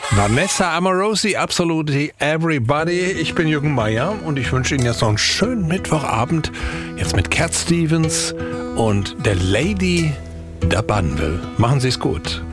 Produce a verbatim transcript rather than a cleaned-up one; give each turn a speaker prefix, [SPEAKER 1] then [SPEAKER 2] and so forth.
[SPEAKER 1] Vanessa Amorosi, Absolutely Everybody. Ich bin Jürgen Meier und ich wünsche Ihnen jetzt noch einen schönen Mittwochabend. Jetzt mit Cat Stevens und der Lady der Banville. Machen Sie es gut.